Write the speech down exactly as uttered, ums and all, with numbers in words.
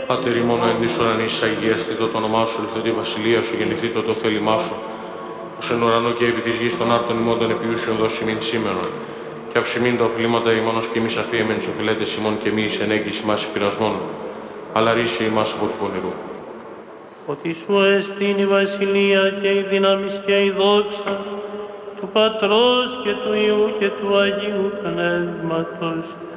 Πάτερ ημών εν εις ουρανής αγιαστήτω το όνομά σου, λυθώ τη βασιλεία σου, γεννηθήτω το θέλημά σου, ως εν ουρανό και επί της γης των άρτων ημών των επιούσιων δώσει μην σήμερον. Και αυσιμήν τα οφειλήματα ημώνος και εμείς αφίεμεν στους οφειλέτες ημών και μη εις ενέγγιση μας πειρασμών, αλλά ρίσε ημάς από του πονηρού. Ότι σου εστίν η βασιλεία και η δύναμις και η δόξα του Πατρός και του Υιού και του Αγίου Πνεύματος